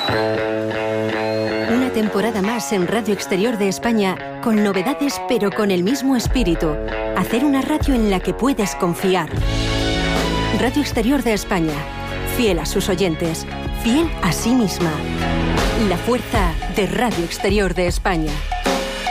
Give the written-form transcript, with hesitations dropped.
Una temporada más en Radio Exterior de España, con novedades pero con el mismo espíritu. Hacer una radio en la que puedes confiar. Radio Exterior de España, fiel a sus oyentes, fiel a sí misma. La fuerza de Radio Exterior de España.